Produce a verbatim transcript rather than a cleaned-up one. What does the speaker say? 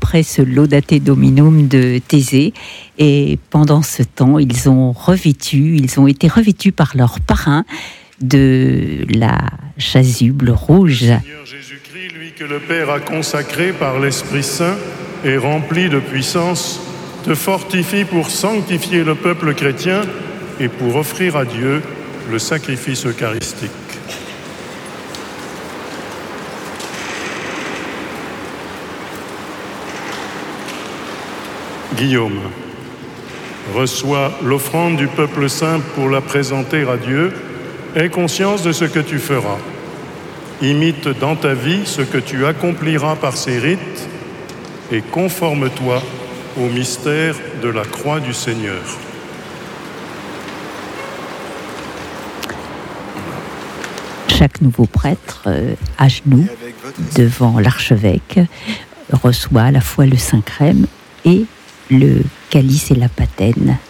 après ce Laudate Dominum de Thésée. Et pendant ce temps, ils ont revêtu, ils ont été revêtus par leur parrain de la chasuble rouge. Seigneur Jésus-Christ, lui que le Père a consacré par l'Esprit Saint et rempli de puissance, te fortifie pour sanctifier le peuple chrétien et pour offrir à Dieu le sacrifice eucharistique. Guillaume, reçois l'offrande du peuple saint pour la présenter à Dieu. Aie conscience de ce que tu feras. Imite dans ta vie ce que tu accompliras par ces rites et conforme-toi au mystère de la croix du Seigneur. Chaque nouveau prêtre, euh, à genoux, devant l'archevêque, reçoit à la fois le Saint-Crème et le calice et la patène.